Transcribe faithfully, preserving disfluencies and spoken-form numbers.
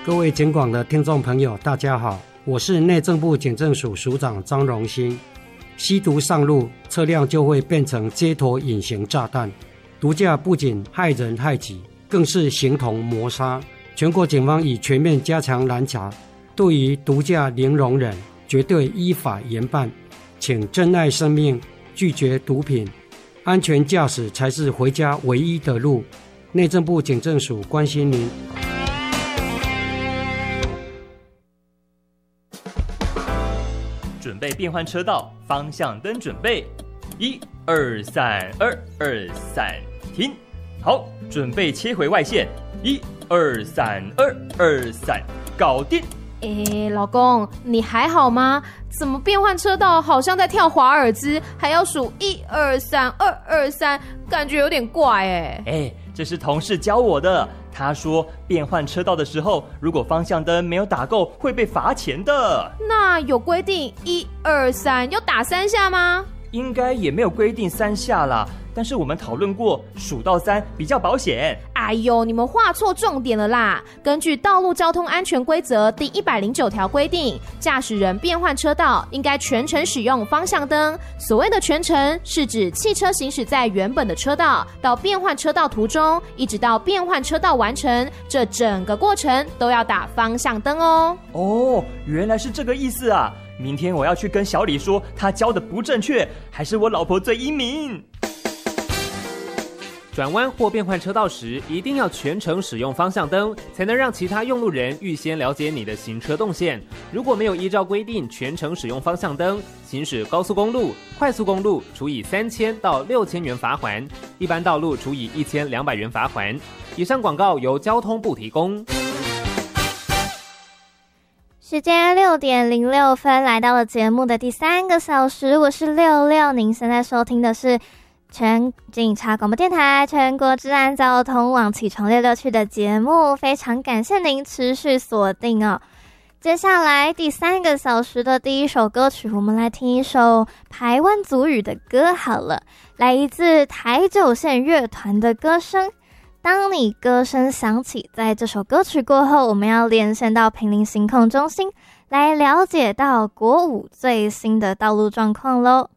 各位警广的听众朋友大家好，我是内政部警政署署长张荣兴。吸毒上路，车辆就会变成街头隐形炸弹，毒驾不仅害人害己，更是形同谋杀。全国警方已全面加强拦查，对于毒驾零容忍，绝对依法严办。请珍爱生命，拒绝毒品，安全驾驶才是回家唯一的路。内政部警政署关心您。 准备变换车道，方向灯准备，一二三，二二三，停。好，准备切回外线，一二三，二二三，搞定。 诶，老公，你还好吗？怎么变换车道好像在跳华尔兹，还要数一二三，二二三，感觉有点怪哎。 哎，这是同事教我的。他说变换车道的时候，如果方向灯没有打够，会被罚钱的。 那有规定一二三要打三下吗？ 应该也没有规定三下啦，但是我们讨论过，数到三比较保险。 哎呦，你们画错重点了啦！根据《道路交通安全规则》第一百零九条规定，驾驶人变换车道应该全程使用方向灯。所谓的全程，是指汽车行驶在原本的车道到变换车道途中，一直到变换车道完成，这整个过程都要打方向灯哦。 哦，原来是这个意思啊！明天我要去跟小李说，他教的不正确，还是我老婆最英明。 转弯或变换车道时，一定要全程使用方向灯，才能让其他用路人预先了解你的行车动线。如果没有依照规定全程使用方向灯，行驶高速公路、快速公路处以三千到六千元罚锾，一般道路处以一千两百元罚锾。以上广告由交通部提供。 时间六点零六分，来到了节目的第三个小时，我是六六，您现在收听的是全警察广播电台全国治安交通网起床六六去的节目，非常感谢您持续锁定哦。接下来第三个小时的第一首歌曲，我们来听一首排湾族语的歌好了，来自台九线乐团的歌声。当你歌声响起，在这首歌曲过后，我们要连线到坪林行控中心，来了解到国五最新的道路状况咯。